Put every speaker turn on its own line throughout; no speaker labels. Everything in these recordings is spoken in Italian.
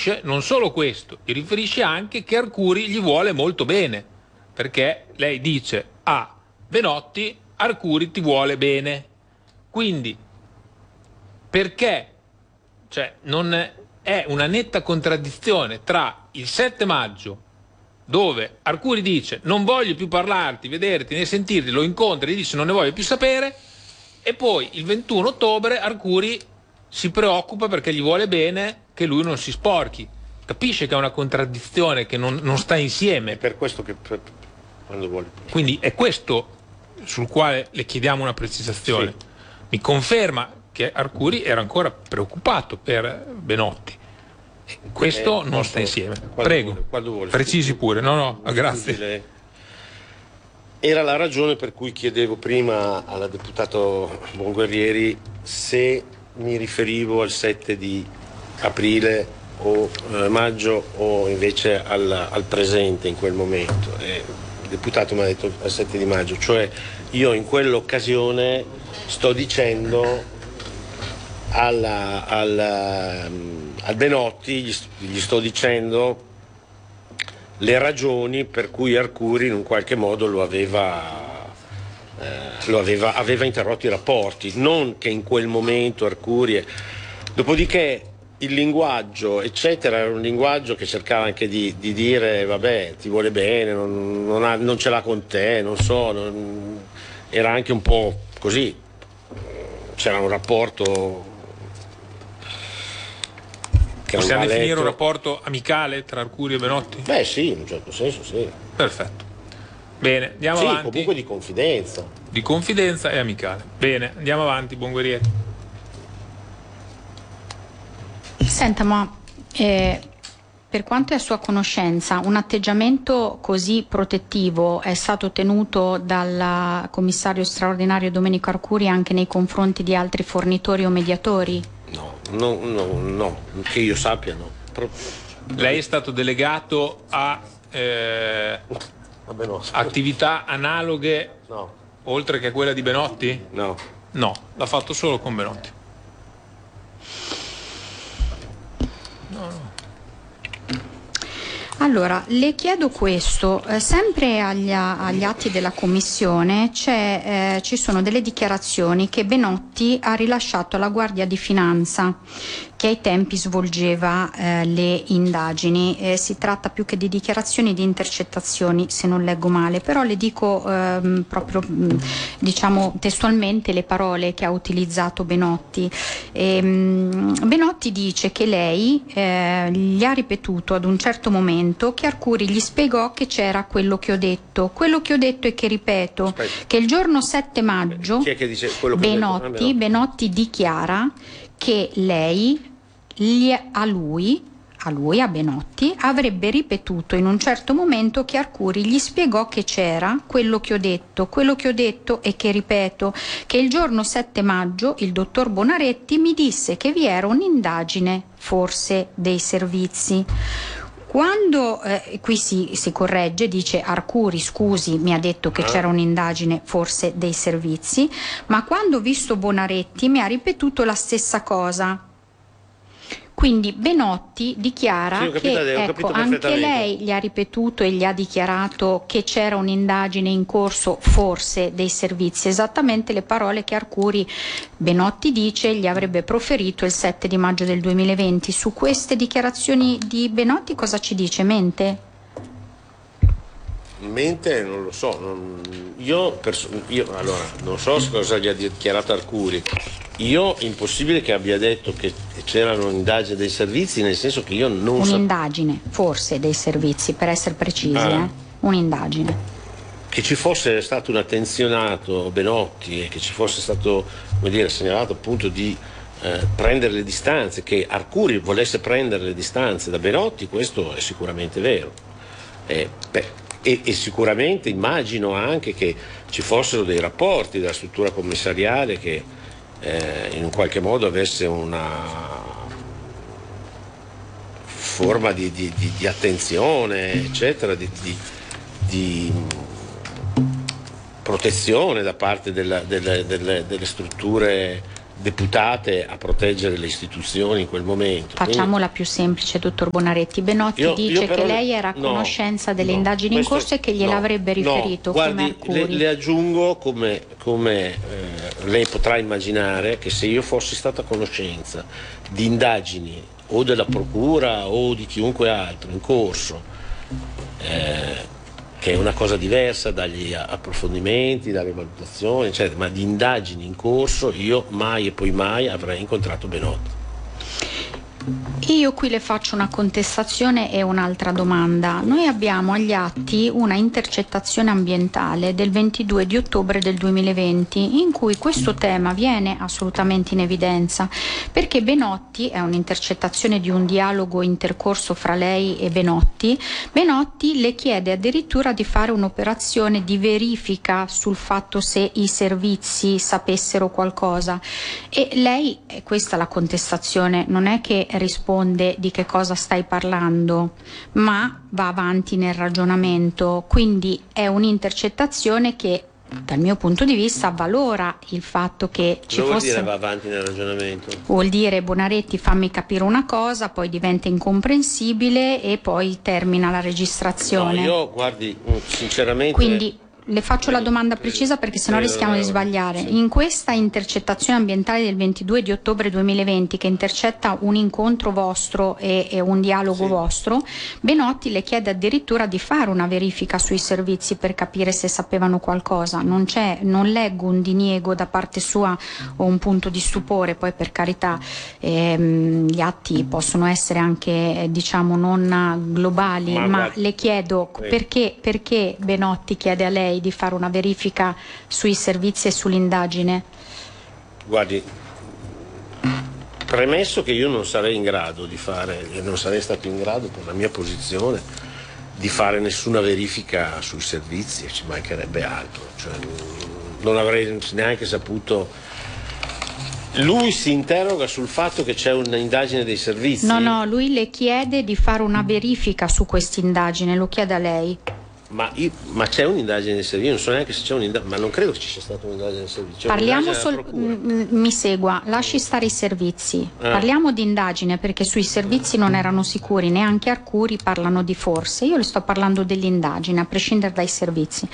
riferisce non solo questo, gli riferisce anche che Arcuri gli vuole molto bene, perché lei dice a Benotti: Arcuri ti vuole bene. Quindi perché, cioè, non è una netta contraddizione tra il 7 maggio, dove Arcuri dice non voglio più parlarti, vederti né sentirti, lo incontra e gli dice non ne voglio più sapere, e poi il 21 ottobre Arcuri si preoccupa perché gli vuole bene che lui non si sporchi. Capisce che è una contraddizione, che non sta insieme.
È per questo che quando vuole.
Quindi è questo sul quale le chiediamo una precisazione. Sì. Mi conferma che Arcuri era ancora preoccupato per Benotti. Questo non sta insieme. Prego,
quando vuole.
Precisi pure. No, grazie.
Era la ragione per cui chiedevo prima alla deputato Bonguerrieri se mi riferivo al 7 di aprile o maggio o invece al presente in quel momento. Il deputato mi ha detto al 7 di maggio, cioè io in quell'occasione sto dicendo al Benotti, gli sto dicendo le ragioni per cui Arcuri in un qualche modo aveva interrotto i rapporti, non che in quel momento Arcuri. Dopodiché il linguaggio eccetera era un linguaggio che cercava anche di dire vabbè, ti vuole bene, non ce l'ha con te, non so, era anche un po' così, c'era un rapporto.
Possiamo definire un rapporto amicale tra Arcuri e Benotti?
Beh sì, in un certo senso sì.
Perfetto. Bene, andiamo avanti.
Sì, comunque di confidenza.
Di confidenza e amicale. Bene, andiamo avanti, Bonguerrieri.
Senta, ma per quanto è a sua conoscenza, un atteggiamento così protettivo è stato tenuto dal commissario straordinario Domenico Arcuri anche nei confronti di altri fornitori o mediatori?
No, che io sappia no.
Lei è stato delegato a attività analoghe oltre che quella di Benotti?
No,
l'ha fatto solo con Benotti. No.
Allora, le chiedo questo, sempre agli atti della Commissione ci sono delle dichiarazioni che Benotti ha rilasciato alla Guardia di Finanza, che ai tempi svolgeva le indagini. Si tratta più che di dichiarazioni di intercettazioni, se non leggo male, però le dico proprio diciamo testualmente le parole che ha utilizzato Benotti. Benotti dice che lei gli ha ripetuto ad un certo momento che Arcuri gli spiegò che c'era quello che ho detto e che ripeto.
Aspetta.
Che il giorno 7 maggio
chi è che dice quello che
Benotti dichiara che lei a Benotti avrebbe ripetuto in un certo momento che Arcuri gli spiegò che c'era quello che ho detto e che ripeto, che il giorno 7 maggio il dottor Bonaretti mi disse che vi era un'indagine, forse dei servizi. Quando qui si corregge, dice Arcuri scusi mi ha detto che c'era un'indagine forse dei servizi, ma quando ho visto Bonaretti mi ha ripetuto la stessa cosa. Quindi Benotti dichiara che anche lei gli ha ripetuto e gli ha dichiarato che c'era un'indagine in corso forse dei servizi, esattamente le parole che Arcuri, Benotti dice, gli avrebbe proferito il 7 di maggio del 2020. Su queste dichiarazioni di Benotti cosa ci dice? Mente?
Mente non lo so, io allora non so cosa gli ha dichiarato Arcuri. Io impossibile che abbia detto che c'erano indagini dei servizi, nel senso che io non
un'indagine forse dei servizi, per essere precisi, un'indagine.
Che ci fosse stato un attenzionato Benotti e che ci fosse stato, come dire, segnalato appunto di prendere le distanze, che Arcuri volesse prendere le distanze da Benotti, questo è sicuramente vero. E sicuramente immagino anche che ci fossero dei rapporti della struttura commissariale che in un qualche modo avesse una forma di attenzione, eccetera, di protezione da parte delle strutture deputate a proteggere le istituzioni in quel momento.
Facciamola più semplice, dottor Bonaretti. Benotti dice che lei era a conoscenza delle indagini in corso e che gliel'avrebbe riferito.
Guardi, le aggiungo come lei potrà immaginare che se io fossi stata a conoscenza di indagini o della procura o di chiunque altro in corso, che è una cosa diversa dagli approfondimenti, dalle valutazioni, eccetera, ma di indagini in corso, io mai e poi mai avrei incontrato Benotti.
Io qui le faccio una contestazione e un'altra domanda. Noi abbiamo agli atti una intercettazione ambientale del 22 di ottobre del 2020 in cui questo tema viene assolutamente in evidenza, perché Benotti, è un'intercettazione di un dialogo intercorso fra lei e Benotti le chiede addirittura di fare un'operazione di verifica sul fatto se i servizi sapessero qualcosa, e lei, questa è la contestazione, non è che risponde di che cosa stai parlando, ma va avanti nel ragionamento. Quindi è un'intercettazione che dal mio punto di vista valora il fatto che ci
cosa
fosse.
Vuol dire va avanti nel ragionamento?
Vuol dire, Bonaretti, fammi capire una cosa, poi diventa incomprensibile e poi termina la registrazione.
No, io guardi, sinceramente.
Quindi le faccio la domanda precisa perché sennò rischiamo di sbagliare.
Sì.
In questa intercettazione ambientale del 22 di ottobre 2020 che intercetta un incontro vostro e un dialogo vostro, Benotti le chiede addirittura di fare una verifica sui servizi per capire se sapevano qualcosa. Non leggo un diniego da parte sua o un punto di stupore, poi per carità gli atti possono essere anche non globali, ma le chiedo perché Benotti chiede a lei di fare una verifica sui servizi e sull'indagine?
Guardi, premesso che io non sarei in grado di fare, non sarei stato in grado per la mia posizione di fare nessuna verifica sui servizi, ci mancherebbe altro, cioè, non avrei neanche saputo. Lui si interroga sul fatto che c'è un'indagine dei servizi?
No, lui le chiede di fare una verifica su questa indagine, lo chiede a lei.
Ma c'è un'indagine dei servizi? Io non so neanche se c'è un'indagine, ma non credo che ci sia stata un'indagine dei servizi.
Parliamo mi segua, lasci stare i servizi. Parliamo di indagine perché sui servizi non erano sicuri, neanche Arcuri parlano di forse. Io le sto parlando dell'indagine, a prescindere dai servizi.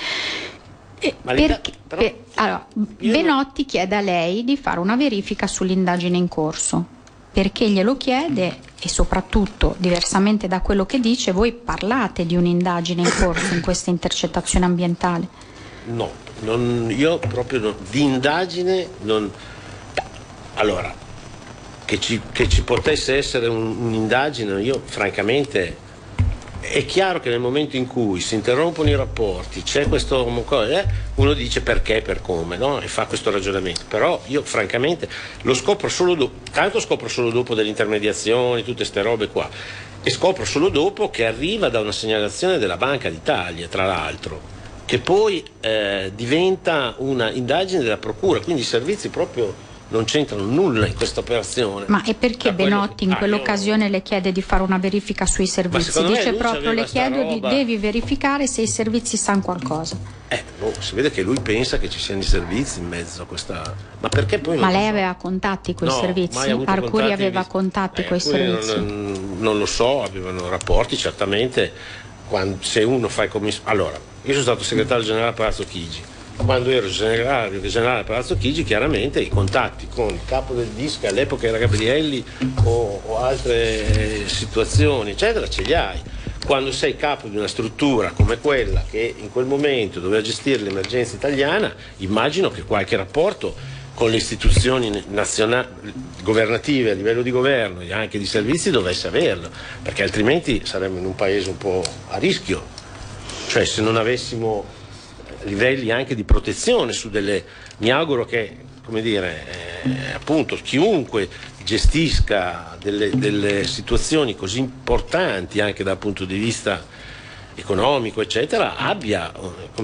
Benotti chiede a lei di fare una verifica sull'indagine in corso. Perché glielo chiede e soprattutto, diversamente da quello che dice, voi parlate di un'indagine in corso in questa intercettazione ambientale?
No, io proprio no. Di indagine non. Allora, che ci potesse essere un'indagine, io francamente. È chiaro che nel momento in cui si interrompono i rapporti, c'è questo uno dice perché, per come, no? E fa questo ragionamento. Però io francamente lo scopro solo dopo, tanto scopro solo dopo delle intermediazioni, tutte ste robe qua, e scopro solo dopo che arriva da una segnalazione della Banca d'Italia, tra l'altro, che poi diventa una indagine della Procura, quindi i servizi proprio non c'entrano nulla in questa operazione.
Ma e perché Benotti in quell'occasione le chiede di fare una verifica sui servizi? Dice proprio, le chiedo devi verificare se i servizi sanno qualcosa.
Si vede che lui pensa che ci siano i servizi in mezzo a questa. Ma perché poi non.
Ma lei aveva contatti con i servizi? Arcuri aveva contatti con i servizi?
Non lo so, avevano rapporti certamente. Se uno fa allora, io sono stato segretario generale a Palazzo Chigi. Quando ero generale a Palazzo Chigi, chiaramente i contatti con il capo del DIS, che all'epoca era Gabrielli, o altre situazioni, eccetera, ce li hai. Quando sei capo di una struttura come quella che in quel momento doveva gestire l'emergenza italiana, immagino che qualche rapporto con le istituzioni nazionali, governative a livello di governo e anche di servizi dovesse averlo, perché altrimenti saremmo in un paese un po' a rischio. Cioè, se non avessimo livelli anche di protezione su delle. Mi auguro che, come dire, appunto chiunque gestisca delle situazioni così importanti anche dal punto di vista economico, eccetera, abbia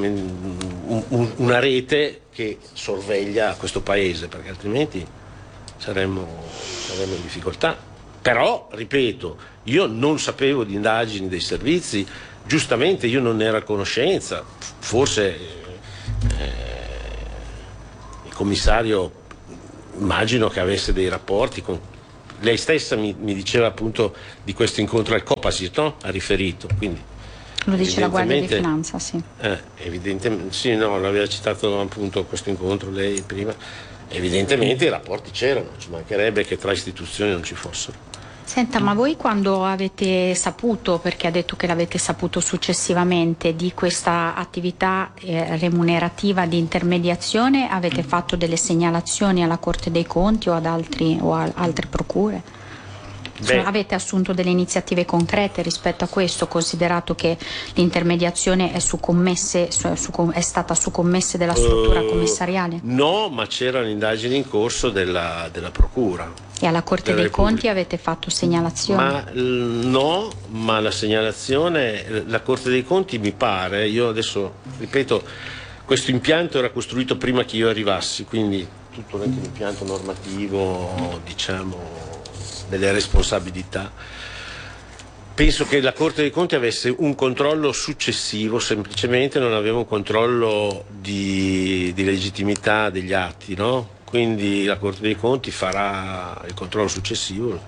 una rete che sorveglia questo paese, perché altrimenti saremmo in difficoltà. Però, ripeto, io non sapevo di indagini dei servizi. Giustamente io non ne ero a conoscenza, forse il commissario immagino che avesse dei rapporti con... Lei stessa mi diceva appunto di questo incontro al Copasir, no? Ha riferito, quindi...
Lo dice la Guardia di Finanza, sì.
Evidentemente, sì, no, l'aveva citato appunto questo incontro lei prima. Evidentemente i rapporti c'erano, ci mancherebbe che tra istituzioni non ci fossero.
Senta, ma voi quando avete saputo, perché ha detto che l'avete saputo successivamente, di questa attività remunerativa di intermediazione, avete fatto delle segnalazioni alla Corte dei Conti o ad altre procure? Avete assunto delle iniziative concrete rispetto a questo, considerato che l'intermediazione è è stata su commesse della struttura commissariale?
No, ma c'erano indagini in corso della Procura.
E alla Corte dei Conti avete fatto segnalazioni?
No, ma la segnalazione, la Corte dei Conti mi pare, io adesso ripeto, questo impianto era costruito prima che io arrivassi, quindi tutto anche l'impianto normativo, diciamo, delle responsabilità. Penso che la Corte dei Conti avesse un controllo successivo, semplicemente non aveva un controllo di legittimità degli atti, no? Quindi la Corte dei Conti farà il controllo successivo,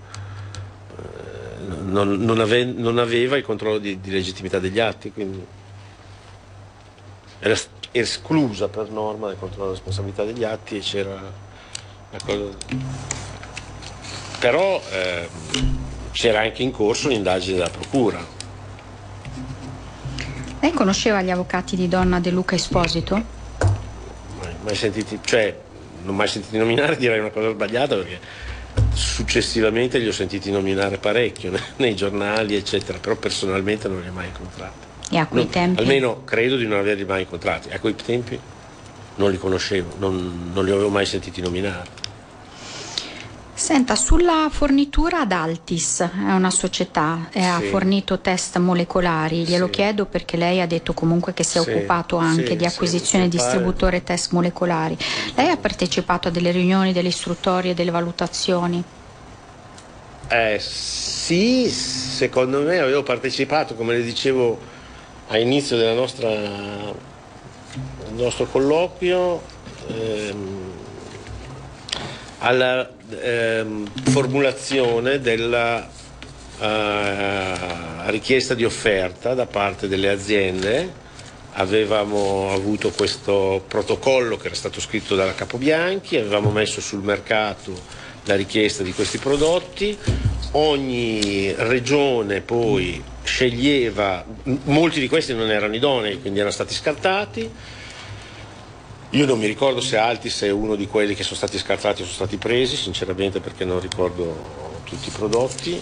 non aveva il controllo di legittimità degli atti, quindi era esclusa per norma del controllo della responsabilità degli atti e c'era una cosa... Però c'era anche in corso un'indagine della Procura.
Lei conosceva gli avvocati di Donna De Luca Esposito?
Mai sentiti, cioè, non mai sentiti nominare, direi una cosa sbagliata, perché successivamente li ho sentiti nominare parecchio nei giornali, eccetera, però personalmente non li ho mai incontrati.
E a quei tempi?
Almeno credo di non averli mai incontrati. A quei tempi non li conoscevo, non li avevo mai sentiti nominare.
Senta, sulla fornitura ad Altis, è una società, ha fornito test molecolari, glielo chiedo perché lei ha detto comunque che si è occupato anche di acquisizione e distributore test molecolari. Lei ha partecipato a delle riunioni, delle istruttorie, delle valutazioni?
Sì, secondo me avevo partecipato, come le dicevo all'inizio del nostro colloquio, alla formulazione della richiesta di offerta da parte delle aziende. Avevamo avuto questo protocollo che era stato scritto dalla Capobianchi, avevamo messo sul mercato la richiesta di questi prodotti, ogni regione poi sceglieva, molti di questi non erano idonei, quindi erano stati scartati. Io non mi ricordo se Altis è uno di quelli che sono stati scartati o sono stati presi, sinceramente, perché non ricordo tutti i prodotti.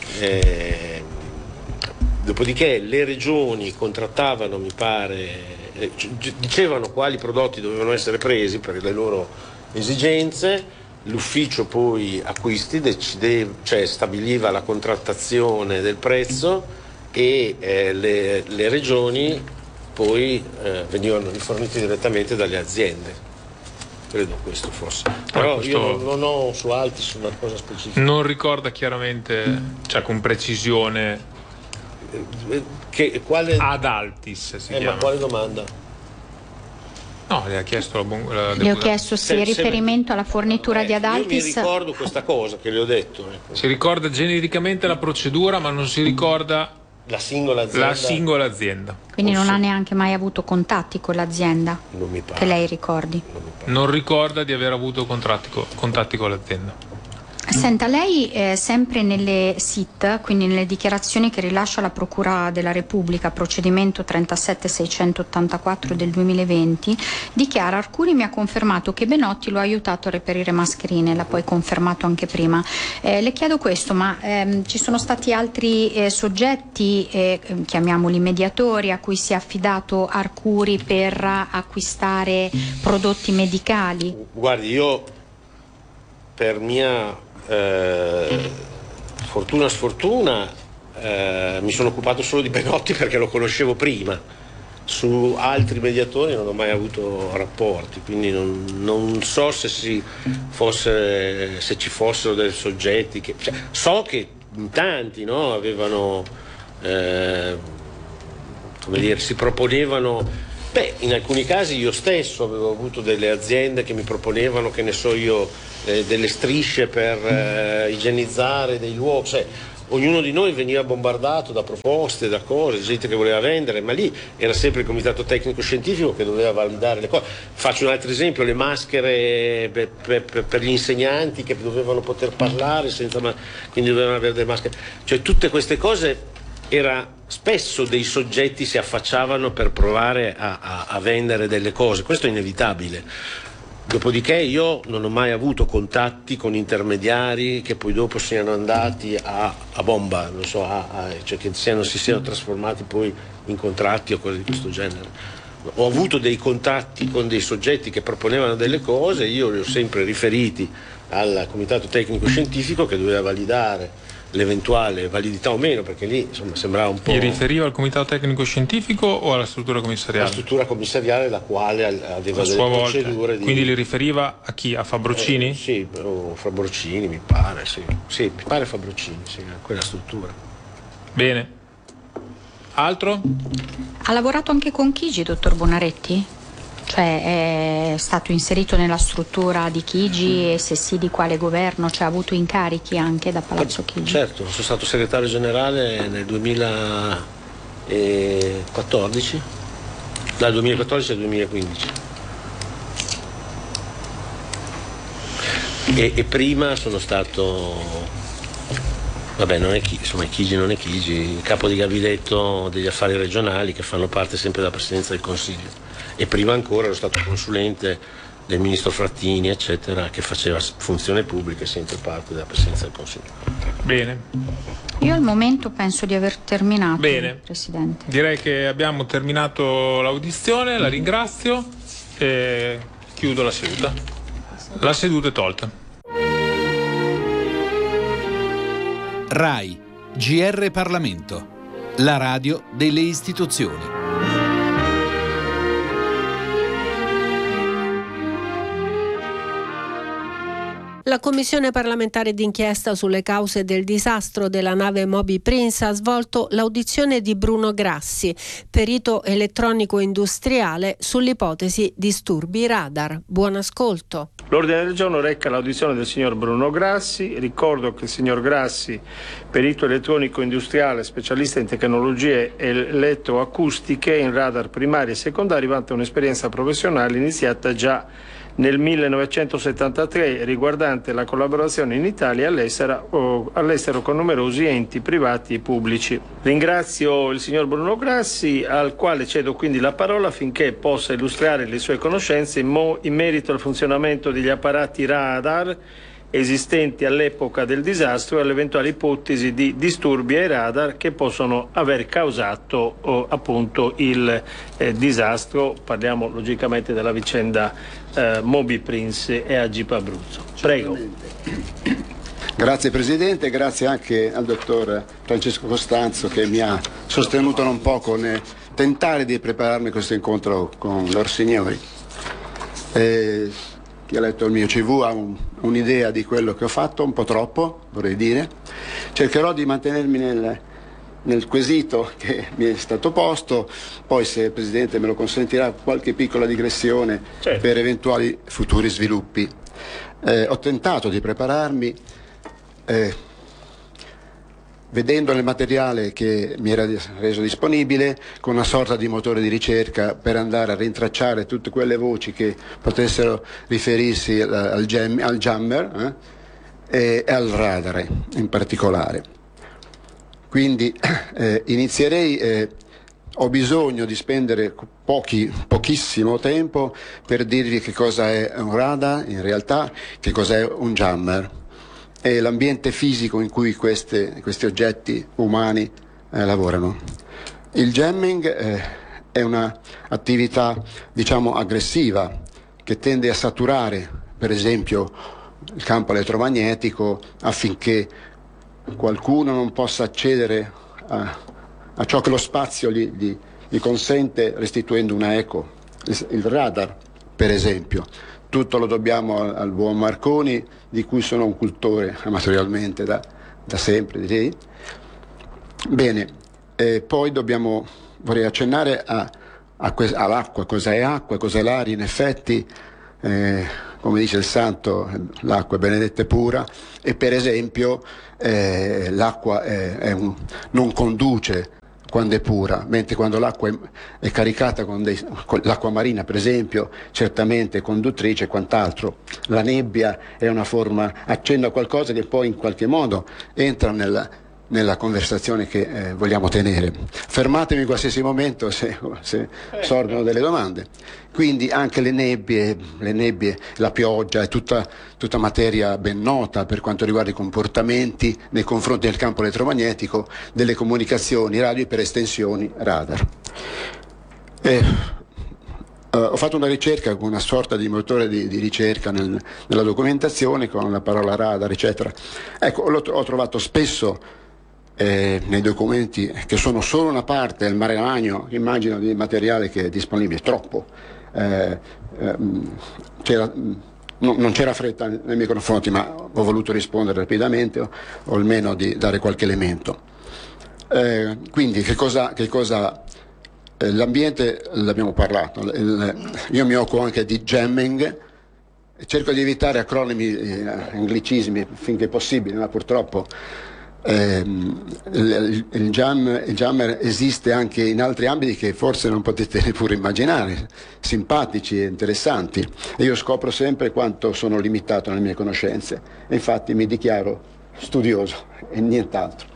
Dopodiché le regioni contrattavano, mi pare, dicevano quali prodotti dovevano essere presi per le loro esigenze, l'ufficio poi acquisti stabiliva la contrattazione del prezzo e le regioni poi venivano riforniti direttamente dalle aziende. Credo questo fosse. Però io non ho su Altis una cosa specifica.
Non ricorda chiaramente, cioè con precisione,
quale...
ad Altis si chiama.
Ma quale domanda?
No, le ha chiesto
le ho chiesto riferimento alla fornitura di Adaltis.
Io mi ricordo questa cosa che le ho detto. Ecco.
Si ricorda genericamente la procedura, ma non si ricorda
la singola azienda.
Quindi non ha neanche mai avuto contatti con l'azienda?
Non mi pare.
Che lei ricordi?
Non ricorda di aver avuto contatti con l'azienda.
Senta, lei sempre nelle SIT, quindi nelle dichiarazioni che rilascia la Procura della Repubblica, procedimento 37684 del 2020, dichiara: Arcuri mi ha confermato che Benotti lo ha aiutato a reperire mascherine, l'ha poi confermato anche prima. Le chiedo questo, ma ci sono stati altri soggetti, chiamiamoli mediatori, a cui si è affidato Arcuri per acquistare prodotti medicali?
Guardi, io per mia fortuna sfortuna mi sono occupato solo di Benotti perché lo conoscevo prima. Su altri mediatori non ho mai avuto rapporti, quindi non so se ci fossero dei soggetti che, so che tanti, no, avevano come dire, si proponevano Beh, in alcuni casi io stesso avevo avuto delle aziende che mi proponevano, che ne so io, delle strisce per igienizzare dei luoghi. Cioè, ognuno di noi veniva bombardato da proposte, da cose, gente che voleva vendere, ma lì era sempre il comitato tecnico scientifico che doveva validare le cose. Faccio un altro esempio: le maschere per gli insegnanti che dovevano poter parlare quindi dovevano avere delle maschere. Cioè, tutte queste cose spesso dei soggetti si affacciavano per provare a vendere delle cose. Questo è inevitabile. Dopodiché io non ho mai avuto contatti con intermediari che poi dopo siano andati a bomba, non so, cioè che si siano trasformati poi in contratti o cose di questo genere. Ho avuto dei contatti con dei soggetti che proponevano delle cose, io li ho sempre riferiti al comitato tecnico scientifico che doveva validare l'eventuale validità o meno, perché lì insomma sembrava un po'.
Gli riferiva al comitato tecnico scientifico o alla struttura commissariale?
La struttura commissariale, la quale aveva delle procedure.
Quindi li riferiva a chi? A Fabrocini?
Sì, o Fabrocini mi pare, sì. Sì, mi pare Fabrocini, sì, quella struttura.
Bene. Altro?
Ha lavorato anche con Chigi, dottor Bonaretti? Cioè è stato inserito nella struttura di Chigi, e se sì di quale governo? Cioè ha avuto incarichi anche da Palazzo Chigi?
Certo, sono stato segretario generale nel 2014, dal 2014 al 2015. E prima sono stato, vabbè, non è insomma Chigi non è Chigi, capo di gabinetto degli affari regionali che fanno parte sempre della Presidenza del Consiglio. E prima ancora ero stato consulente del ministro Frattini, eccetera, che faceva funzione pubblica e sempre parte della Presidenza del Consiglio.
Bene.
Io al momento penso di aver terminato.
Bene.
Presidente.
Direi che abbiamo terminato l'audizione, la ringrazio e chiudo la seduta. La seduta è tolta.
RAI, GR Parlamento, la radio delle istituzioni.
La Commissione parlamentare d'inchiesta sulle cause del disastro della nave Moby Prince ha svolto l'audizione di Bruno Grassi, perito elettronico industriale, sull'ipotesi disturbi radar. Buon ascolto.
L'ordine del giorno reca l'audizione del signor Bruno Grassi. Ricordo che il signor Grassi, perito elettronico industriale, specialista in tecnologie elettroacustiche, in radar primari e secondari, vanta un'esperienza professionale iniziata già nel 1973 riguardante la collaborazione in Italia e all'estero con numerosi enti privati e pubblici. Ringrazio il signor Bruno Grassi, al quale cedo quindi la parola affinché possa illustrare le sue conoscenze in merito al funzionamento degli apparati radar esistenti all'epoca del disastro e alle eventuali ipotesi di disturbi ai radar che possono aver causato appunto il disastro. Parliamo logicamente della vicenda Moby Prince e Agip Abruzzo. Prego.
Grazie Presidente, grazie anche al dottor Francesco Costanzo che mi ha sostenuto non poco nel tentare di prepararmi questo incontro con lor signori. Chi ha letto il mio CV ha un'idea di quello che ho fatto, un po' troppo, vorrei dire. Cercherò di mantenermi nel quesito che mi è stato posto, poi se il Presidente me lo consentirà qualche piccola digressione, certo, per eventuali futuri sviluppi. Ho tentato di prepararmi vedendo nel materiale che mi era reso disponibile con una sorta di motore di ricerca per andare a rintracciare tutte quelle voci che potessero riferirsi al jammer e al radar in particolare. Quindi inizierei, ho bisogno di spendere pochissimo tempo per dirvi che cosa è un radar in realtà, che cosa è un jammer e l'ambiente fisico in cui questi oggetti umani lavorano. Il jamming è un'attività, diciamo, aggressiva che tende a saturare, per esempio, il campo elettromagnetico affinché qualcuno non possa accedere a ciò che lo spazio gli consente, restituendo una eco. Il radar, per esempio, tutto lo dobbiamo al buon Marconi, di cui sono un cultore amatorialmente da sempre, direi. Bene, poi vorrei accennare a all'acqua, cos'è acqua, cos'è l'aria. In effetti, come dice il santo, l'acqua è benedetta e pura, e per esempio l'acqua non conduce quando è pura, mentre quando l'acqua è caricata con l'acqua marina, per esempio, certamente è conduttrice e quant'altro. La nebbia è una forma, accenna a qualcosa che poi in qualche modo entra nella conversazione che vogliamo tenere. Fermatemi in qualsiasi momento se sorgono delle domande. Quindi anche le nebbie, la pioggia è tutta materia ben nota per quanto riguarda i comportamenti nei confronti del campo elettromagnetico delle comunicazioni radio e per estensioni radar. Ho fatto una ricerca con una sorta di motore di ricerca nella documentazione con la parola radar, eccetera. Ecco, ho trovato spesso nei documenti che sono solo una parte del mare magno, immagino, di materiale che è disponibile, troppo. Non c'era fretta nei miei confronti, ma ho voluto rispondere rapidamente o almeno di dare qualche elemento. Quindi che cosa l'ambiente l'abbiamo parlato. Io mi occupo anche di jamming, cerco di evitare acronimi, anglicismi finché possibile, ma purtroppo il jammer esiste anche in altri ambiti che forse non potete neppure immaginare, simpatici e interessanti, e io scopro sempre quanto sono limitato nelle mie conoscenze, e infatti mi dichiaro studioso e nient'altro.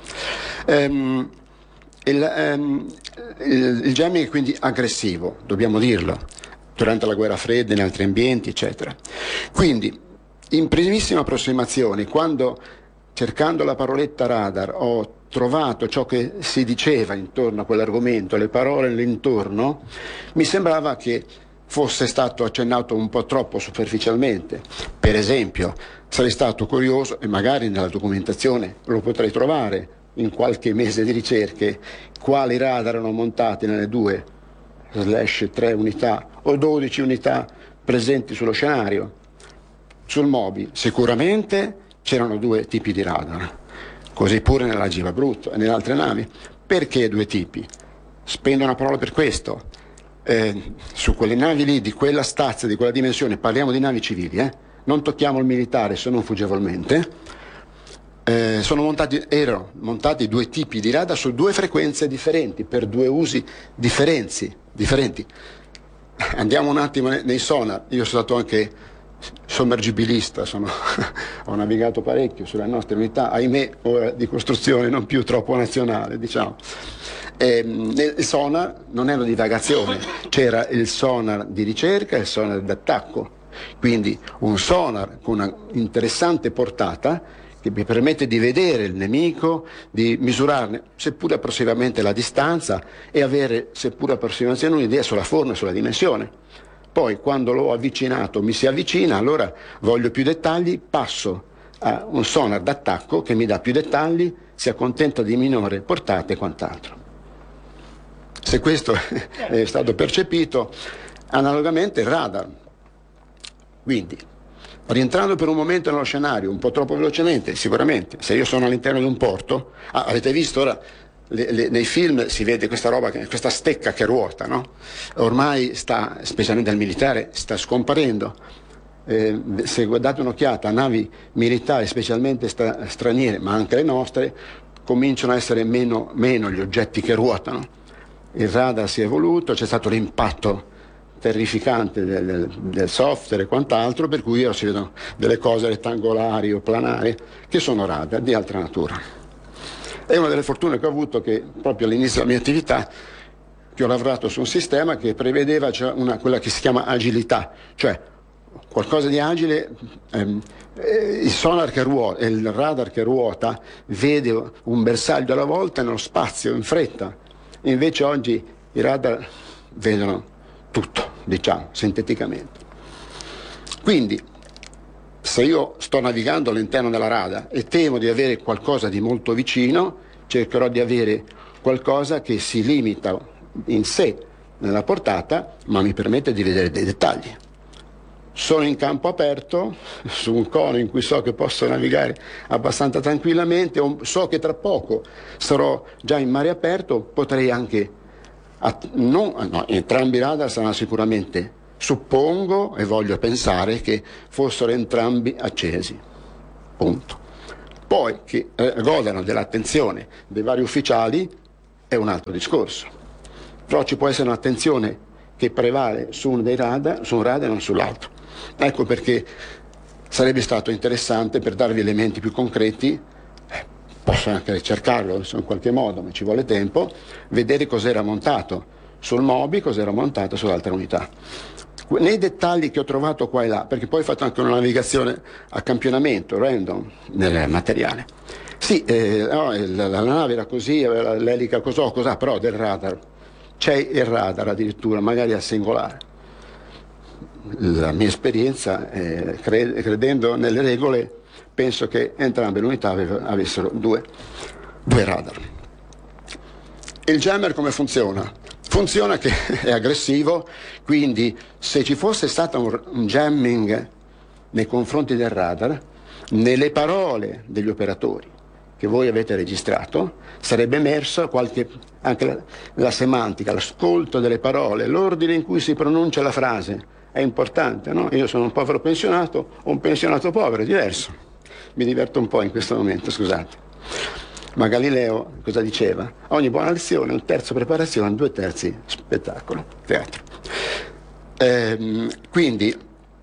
Il jamming è quindi aggressivo, dobbiamo dirlo, durante la guerra fredda, in altri ambienti, eccetera. Quindi, in primissima approssimazione, quando cercando la paroletta radar ho trovato ciò che si diceva intorno a quell'argomento, le parole all'intorno, mi sembrava che fosse stato accennato un po' troppo superficialmente. Per esempio, sarei stato curioso, e magari nella documentazione lo potrei trovare in qualche mese di ricerche, quali radar erano montati nelle 2/3 unità o 12 unità presenti sullo scenario. Sul MOBI sicuramente c'erano 2 tipi di radar, così pure nella Giva Brutto e nelle altre navi. Perché 2 tipi? Spendo una parola per questo. Su quelle navi lì, di quella stazza, di quella dimensione, parliamo di navi civili, non tocchiamo il militare se non fuggevolmente, erano montati 2 tipi di radar su 2 frequenze differenti, per 2 usi differenti. Andiamo un attimo nei sonar. Io sono stato anche sommergibilista, ho navigato parecchio sulle nostre unità, ahimè ora di costruzione non più troppo nazionale, diciamo. Il sonar non era divagazione, c'era il sonar di ricerca e il sonar d'attacco, quindi un sonar con una interessante portata che mi permette di vedere il nemico, di misurarne seppure approssimativamente la distanza e avere seppure approssimativamente un'idea sulla forma e sulla dimensione. Poi quando l'ho avvicinato, mi si avvicina, allora voglio più dettagli, passo a un sonar d'attacco che mi dà più dettagli, si accontenta di minore portata e quant'altro. Se questo è stato percepito, analogamente il radar. Quindi, rientrando per un momento nello scenario, un po' troppo velocemente, sicuramente, se io sono all'interno di un porto, avete visto ora, nei film si vede questa roba, questa stecca che ruota, no? Ormai specialmente al militare, sta scomparendo. Se date un'occhiata a navi militari, specialmente straniere, ma anche le nostre, cominciano a essere meno gli oggetti che ruotano. Il radar si è evoluto, c'è stato l'impatto terrificante del software e quant'altro, per cui ora si vedono delle cose rettangolari o planari che sono radar di altra natura. È una delle fortune che ho avuto, che proprio all'inizio della mia attività che ho lavorato su un sistema che prevedeva quella che si chiama agilità, cioè qualcosa di agile. Il sonar che ruota, il radar che ruota vede un bersaglio alla volta nello spazio, in fretta. Invece oggi i radar vedono tutto, diciamo, sinteticamente. Quindi, se io sto navigando all'interno della radar e temo di avere qualcosa di molto vicino, cercherò di avere qualcosa che si limita in sé nella portata, ma mi permette di vedere dei dettagli. Sono in campo aperto, su un cono in cui so che posso navigare abbastanza tranquillamente, o so che tra poco sarò già in mare aperto, potrei anche Entrambi i radar saranno sicuramente, suppongo e voglio pensare che fossero entrambi accesi, punto. Poi che godano dell'attenzione dei vari ufficiali è un altro discorso, però ci può essere un'attenzione che prevale su un radar e non sull'altro. Ecco perché sarebbe stato interessante, per darvi elementi più concreti, posso anche ricercarlo in qualche modo, ma ci vuole tempo, vedere cos'era montato sul Moby, cos'era montato sull'altra unità. Nei dettagli che ho trovato qua e là, perché poi ho fatto anche una navigazione a campionamento, random, nel materiale. Sì, la nave era così, aveva l'elica cos'ha, però del radar. C'è il radar addirittura, magari a singolare. La mia esperienza, credendo nelle regole, penso che entrambe le unità avessero due radar. Il jammer come funziona? Funziona che è aggressivo, quindi se ci fosse stato un jamming nei confronti del radar, nelle parole degli operatori che voi avete registrato sarebbe emerso anche la semantica, l'ascolto delle parole, l'ordine in cui si pronuncia la frase. È importante, no? Io sono un povero pensionato o un pensionato povero, è diverso. Mi diverto un po' in questo momento, scusate. Ma Galileo cosa diceva? Ogni buona lezione, 1/3 preparazione, 2/3 spettacolo, teatro. Quindi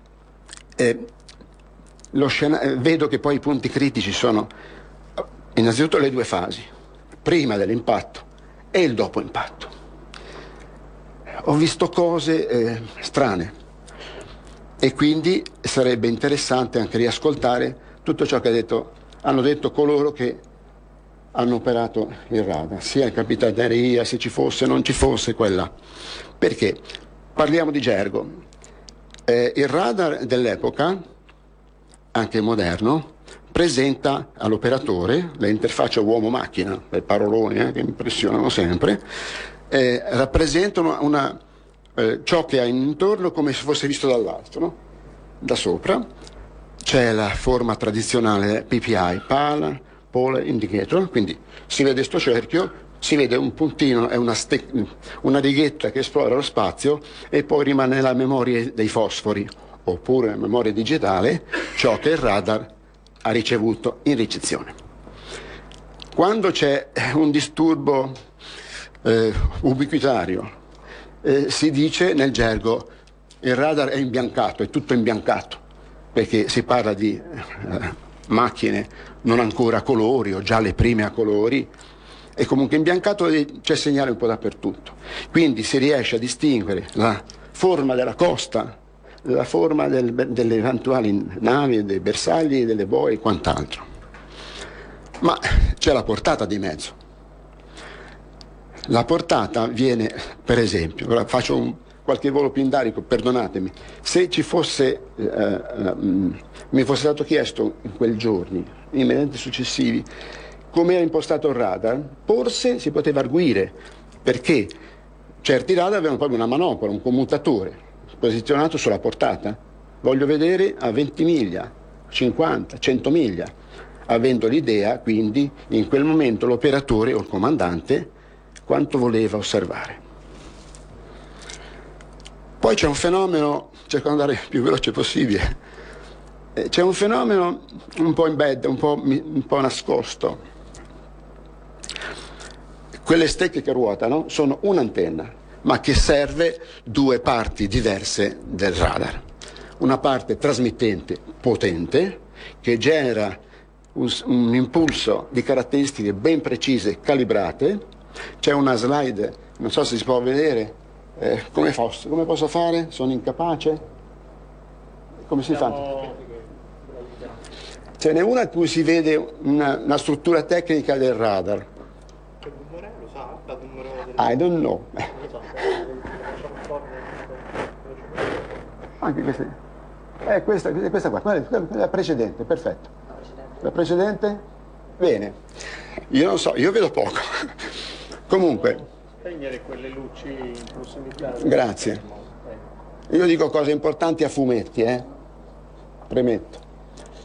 vedo che poi i punti critici sono innanzitutto le due fasi, prima dell'impatto e il dopo impatto. Ho visto cose strane e quindi sarebbe interessante anche riascoltare tutto ciò che hanno detto coloro che hanno operato il radar, sia in capitaneria, se ci fosse, non ci fosse, quella. Perché? Parliamo di gergo. Il radar dell'epoca, anche moderno, presenta all'operatore le interfacce uomo-macchina, le parolone che impressionano sempre, rappresentano ciò che ha intorno come se fosse visto dall'alto, no? Da sopra c'è la forma tradizionale PPI, Pole Indicator, quindi si vede sto cerchio, si vede un puntino e una righetta che esplora lo spazio e poi rimane la memoria dei fosfori, oppure la memoria digitale, ciò che il radar ha ricevuto in ricezione. Quando c'è un disturbo ubiquitario, si dice nel gergo il radar è imbiancato, è tutto imbiancato, perché si parla di macchine non ancora a colori o già le prime a colori, e comunque imbiancato c'è segnale un po' dappertutto. Quindi si riesce a distinguere la forma della costa, la forma delle eventuali navi, dei bersagli, delle boe e quant'altro. Ma c'è la portata di mezzo. La portata viene, per esempio, ora faccio qualche volo pindarico, perdonatemi, se ci fosse, mi fosse stato chiesto in quei giorni, immediatamente successivi, come era impostato il radar, forse si poteva arguire, perché certi radar avevano proprio una manopola, un commutatore posizionato sulla portata. Voglio vedere a 20 miglia, 50, 100 miglia, avendo l'idea, quindi, in quel momento l'operatore o il comandante quanto voleva osservare. Poi c'è un fenomeno, cerco di andare il più veloce possibile, c'è un fenomeno un po' embed, un po' nascosto. Quelle stecche che ruotano sono un'antenna, ma che serve due parti diverse del radar. Una parte trasmittente potente, che genera un impulso di caratteristiche ben precise, calibrate. C'è una slide, non so se si può vedere, come posso fare? Sono incapace? Come si fa? Ce n'è una in cui si vede una struttura tecnica del radar.
Che numero è? Lo sa? La numero del...
I don't know.
Non lo so,
Anche questa qua, quella è la precedente, perfetto. La precedente? Bene. Io non so, io vedo poco. Comunque.
Spegnere quelle luci in prossimità.
Grazie. Io dico cose importanti a fumetti, premetto.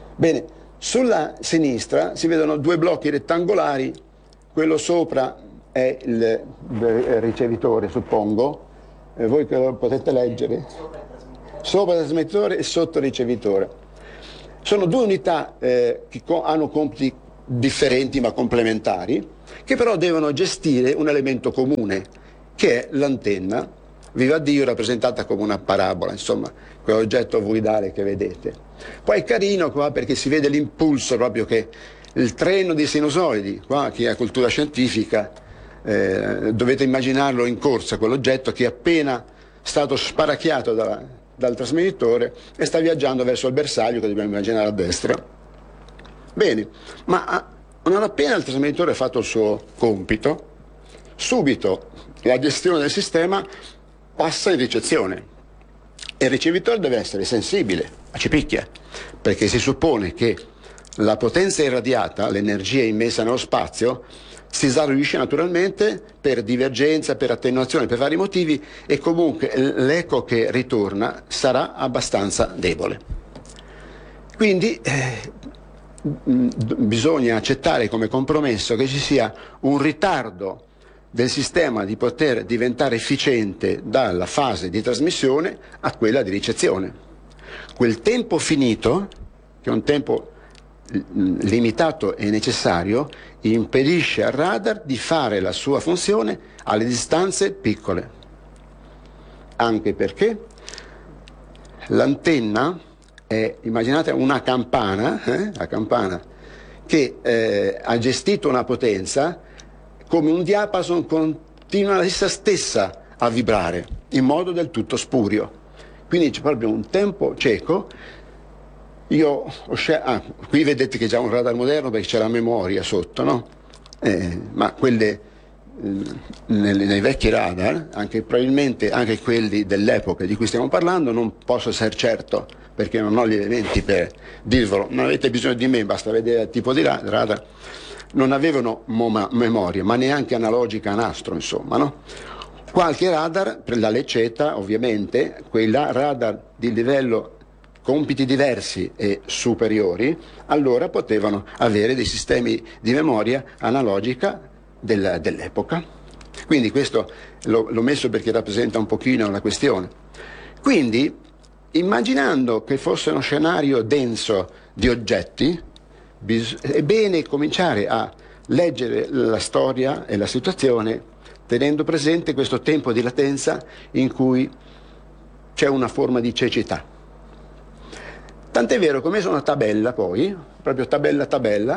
Bene, sulla sinistra si vedono due blocchi rettangolari, quello sopra è il ricevitore, suppongo, voi che lo potete leggere, sopra il trasmettitore e sotto il ricevitore. Sono due unità che hanno compiti differenti ma complementari, che però devono gestire un elemento comune, che è l'antenna, viva Dio, rappresentata come una parabola, insomma, quell'oggetto ovoidale che vedete. Poi è carino qua perché si vede l'impulso proprio che il treno di sinusoidi, qua chi ha cultura scientifica, dovete immaginarlo in corsa, quell'oggetto che è appena stato sparacchiato dal trasmettitore e sta viaggiando verso il bersaglio che dobbiamo immaginare a destra. Bene, ma non appena il trasmettitore ha fatto il suo compito, subito la gestione del sistema passa in ricezione e il ricevitore deve essere sensibile, ma ci picchia, perché si suppone che la potenza irradiata, l'energia immessa nello spazio, si esaurisce naturalmente per divergenza, per attenuazione, per vari motivi, e comunque l'eco che ritorna sarà abbastanza debole. Quindi bisogna accettare come compromesso che ci sia un ritardo del sistema di poter diventare efficiente dalla fase di trasmissione a quella di ricezione. Quel tempo finito, che è un tempo limitato e necessario, impedisce al radar di fare la sua funzione alle distanze piccole, anche perché l'antenna è, immaginate una campana, la campana che ha gestito una potenza come un diapason, continua essa stessa a vibrare in modo del tutto spurio, quindi c'è proprio un tempo cieco. Io qui vedete che è già un radar moderno perché c'è la memoria sotto, no? Ma quelle nei vecchi radar, probabilmente anche quelli dell'epoca di cui stiamo parlando, non posso essere certo perché non ho gli elementi per dirvelo, non avete bisogno di me, basta vedere il tipo di radar, non avevano memoria, ma neanche analogica a nastro, insomma, no? Qualche radar, per la Lecetta ovviamente, quella radar di livello compiti diversi e superiori, allora potevano avere dei sistemi di memoria analogica dell'epoca. Quindi questo l'ho messo perché rappresenta un pochino la questione. Quindi, immaginando che fosse uno scenario denso di oggetti, è bene cominciare a leggere la storia e la situazione tenendo presente questo tempo di latenza in cui c'è una forma di cecità. Tant'è vero che ho messo una tabella poi, proprio tabella.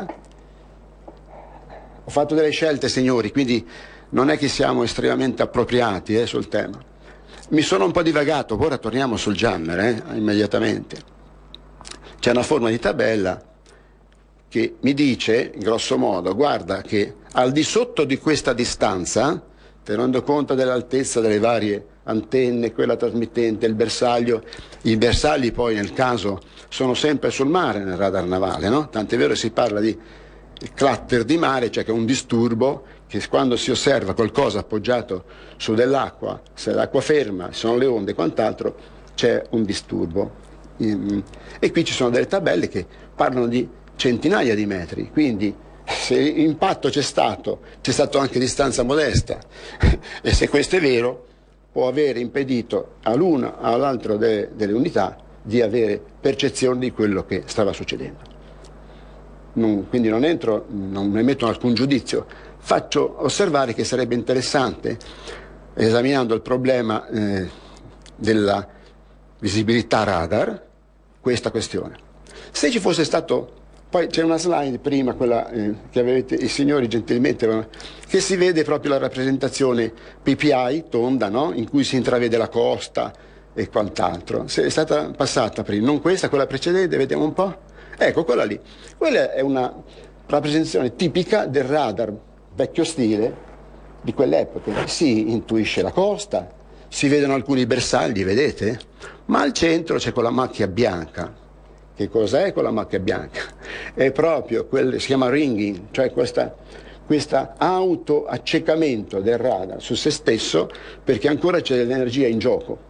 Ho fatto delle scelte, signori, quindi non è che siamo estremamente appropriati sul tema. Mi sono un po' divagato, ora torniamo sul jammer, immediatamente. C'è una forma di tabella che mi dice, in grosso modo, guarda che al di sotto di questa distanza, tenendo conto dell'altezza delle varie antenne, quella trasmittente, il bersaglio. I bersagli poi nel caso sono sempre sul mare nel radar navale, no? Tant'è vero che si parla di clatter di mare, cioè che è un disturbo che quando si osserva qualcosa appoggiato su dell'acqua, se l'acqua ferma, ci sono le onde e quant'altro, c'è un disturbo. E qui ci sono delle tabelle che parlano di centinaia di metri, quindi se impatto c'è stato anche distanza modesta e se questo è vero può avere impedito all'una o all'altra delle unità di avere percezione di quello che stava succedendo. Quindi non emetto alcun giudizio, faccio osservare che sarebbe interessante, esaminando il problema della visibilità radar, questa questione. Se ci fosse stato, poi c'è una slide prima, quella che avete i signori gentilmente, che si vede proprio la rappresentazione PPI tonda, no? In cui si intravede la costa e quant'altro. Se è stata passata prima, non questa, quella precedente, vediamo un po'. Ecco, quella lì. Quella è una rappresentazione tipica del radar vecchio stile di quell'epoca. Si intuisce la costa, si vedono alcuni bersagli, vedete? Ma al centro c'è quella macchia bianca. Che cos'è quella macchia bianca? È proprio quello che si chiama ringing, cioè questa autoaccecamento del radar su se stesso, perché ancora c'è dell'energia in gioco.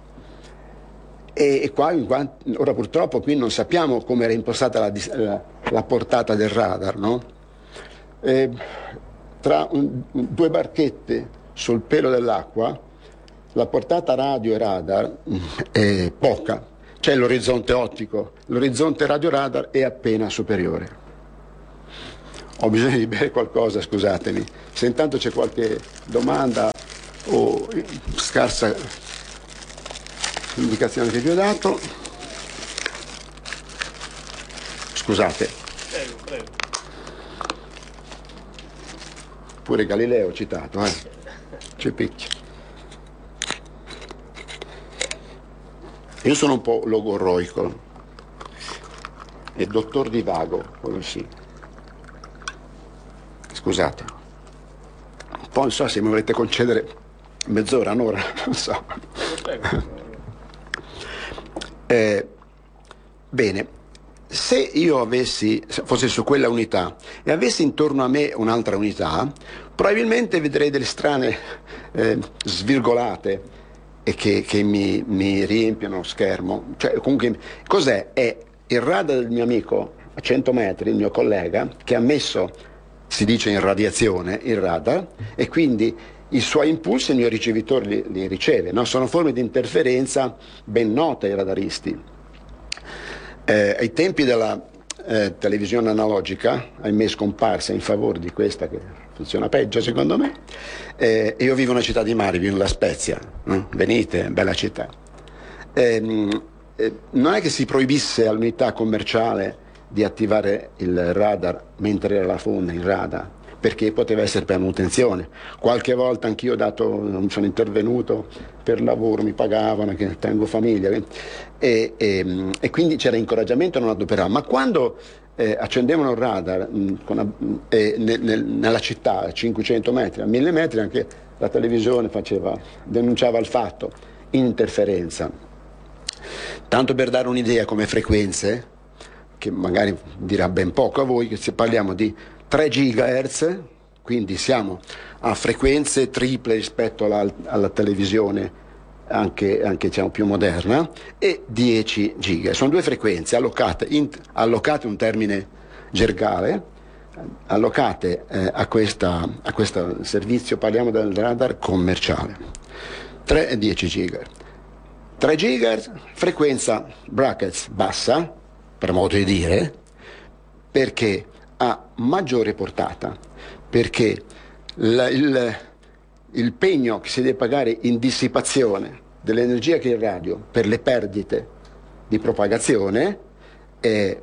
E qua, ora purtroppo qui non sappiamo come era impostata la portata del radar, no? tra due barchette sul pelo dell'acqua, la portata radio e radar è poca. C'è l'orizzonte ottico, l'orizzonte radio-radar è appena superiore. Ho bisogno di bere qualcosa, scusatemi. Se intanto c'è qualche domanda o scarsa indicazione che vi ho dato, scusate.
Prego, prego.
Pure Galileo ho citato, ci picchia. Io sono un po' logorroico e dottor divago, quello sì. Scusate, poi non so se mi volete concedere mezz'ora, un'ora, non so. Bene, se io fossi su quella unità e avessi intorno a me un'altra unità, probabilmente vedrei delle strane svirgolate e che mi riempiono lo schermo. Cioè, comunque, cos'è? È il radar del mio amico a 100 metri, il mio collega, che ha messo, si dice in radiazione, il radar, e quindi i suoi impulsi il mio ricevitore li riceve, no? Sono forme di interferenza ben note ai radaristi. Ai tempi della televisione analogica, ahimè scomparsa in favore di questa che funziona peggio secondo me, io vivo in una città di mare, vivo in La Spezia, venite, bella città. Non è che si proibisse all'unità commerciale di attivare il radar mentre era la fonda in radar, perché poteva essere per manutenzione. Qualche volta anch'io sono intervenuto per lavoro, mi pagavano, che tengo famiglia, e quindi c'era incoraggiamento a non adoperare. Ma quando accendevano il radar nella città a 500 metri, a 1000 metri, anche la televisione denunciava il fatto, interferenza. Tanto per dare un'idea come frequenze, che magari dirà ben poco a voi, che se parliamo di 3 GHz, quindi siamo a frequenze triple rispetto alla televisione anche diciamo, più moderna, e 10 GHz. Sono 2 frequenze allocate un termine gergale, allocate a questo servizio, parliamo del radar commerciale. 3 e 10 GHz. 3 GHz, frequenza brackets bassa, per modo di dire, perché ha maggiore portata, perché il pegno che si deve pagare in dissipazione dell'energia che è il radio per le perdite di propagazione è